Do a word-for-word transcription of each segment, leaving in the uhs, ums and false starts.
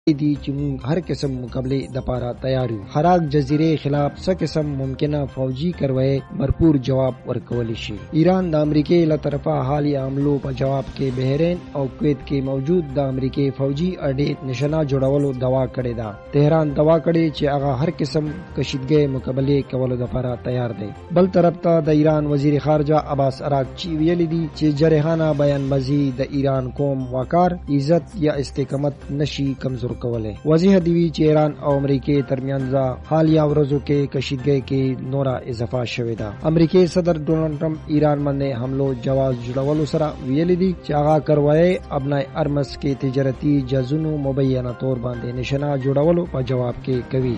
دي چې موږ هر قسم مقابله د پاره تیار یو. حراق جزیره خلاف څه قسم ممکنه فوجي کاروایی مرپور جواب ورکول شي. ایران د امریکای له طرفه حالي حملو په جواب کې بحرین او کویت کې موجود د امریکای فوجي اډې نشانه جوړولو دوا کړې ده. تهران دوا کړې چې هغه هر قسم کشیدګۍ مقابله کولو لپاره تیار دی. بل طرف ته د ایران وزیر خارجه عباس اراغچی ویلي دي چې جرحانه بیان بازی د ایران قوم وقار عزت یا استقامت نشي کمزور کوله. واضح دی چې ایران او امریکای ترمنځ حالیه ورځو کې کشیدګۍ کې نورا اضافه شوې ده. امریکای صدر ډونالډ ټرمپ ایران باندې حملو جواز جوړولو سره ویلي دي چې هغه کاروایی ابنای ارمس کې تجارتي جزونو مبینه تور باندې نشانه جوړولو په جواب کې کوي.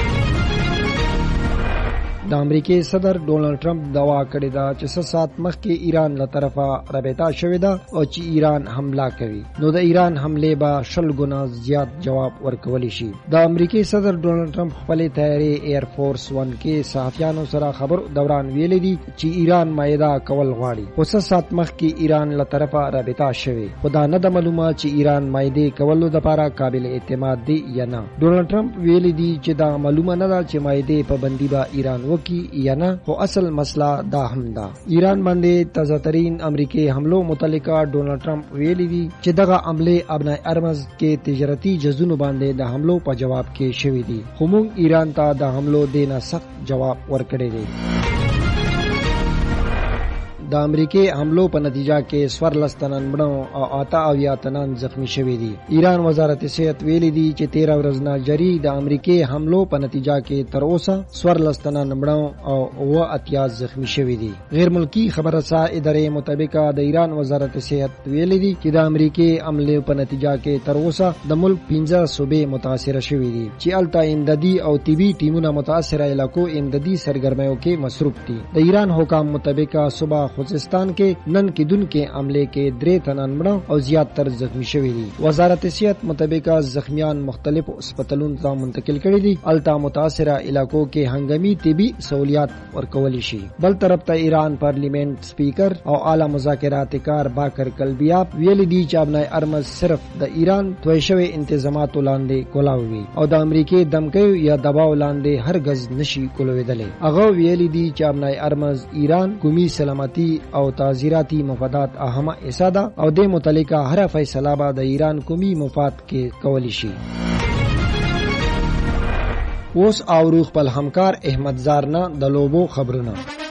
د امریکای صدر ډونالډ ټرمپ دوا کړې ده چې څه سات مخکې ایران له طرفه رابطه شوې ده او چې ایران حمله کوي نو د ایران حمله به شل ګنا زیات جواب ورکول شي. د امریکای صدر ډونالډ ټرمپ خپل تیارې ایر فورس ون کې صحافیانو سره خبر دوران ویلي دي چې ایران مایده کول غواړي. خو څه سات مخکې ایران له طرفه رابطه شوې. خدا نه د معلومه چې ایران مایده کولو لپاره قابل اعتماد دی یا نه. ډونالډ ټرمپ ویلي دي چې دا معلومه نه ده چې مایده پابندي به ایران کی یا نه. خو اصل مسله دا هم ده. ایران باندې تازه ترین امریکای حملو متعلقه ډونالډ ټرمپ ویلي دي چې دغه عمله ابنای ارمز کې تجارتي جزونو باندې د حملو په جواب کې شوې دي. خو موږ ایران ته د حملو دینه سخت جواب ورکړی دی. د امریکای حملو په نتیجه کې سورلس تنان مړو او اته اویا تنان زخمی شوي دي. ایران وزارت صحت ویلي دي چې تیرہ ورځ نه جاری د امریکای حملو په نتیجه کې تر اوسه سورلس تنان مړو او اوه اتیا زخمی شوي دي. غیر ملکی خبررسا ادارې مطابق د ایران وزارت صحت ویلي دي چې د امریکای حملو په نتیجه کې تر اوسه د ملک پنځه صوبې متاثر شوي دي چې الته امدادي او طبي ټیمونه متاثره علاقو امدادي سرګرمیو کې مصروف دي. د ایران حکام مطابق صبح خوزستان کې نن کې دن کې عمله کې درې تنان مړه او زیات تر زخمی شوي دي. وزارت صحت مطابق زخمیان مختلف هسپتالونو ته منتقل کړي دي. التا متاثره علاقو کې هنګامي طبي سہولیات ورکول شي. بل طرف ته ایران پارلیمنت سپیکر او اعلی مذاکرات کار باکر کلبیاب ویلي دي چې ابنای ارمز صرف د ایران توی شوی انتظاماتو لاندې کولاوي او د امریکای دمکیو یا دباو لاندې هرگز نشي کولویدلې. هغه ویلي دي چې ابنای ارمز ایران قومي سلامتی او تعزیراتی مفادات اهمه حصہ ده او د متعلقه هر فیصله به د ایران قومي مفاد کې کولی شي. اوس او روح خپل همکار احمد زارنا د لوبو خبرونه.